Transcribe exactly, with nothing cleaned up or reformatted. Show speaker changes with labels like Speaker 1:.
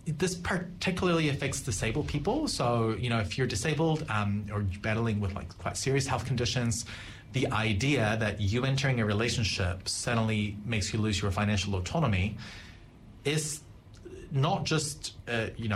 Speaker 1: this particularly affects disabled people. So, you know, if you're disabled um, or you're battling with like quite serious health conditions, the idea that you entering a relationship suddenly makes you lose your financial autonomy is not just, uh, you know,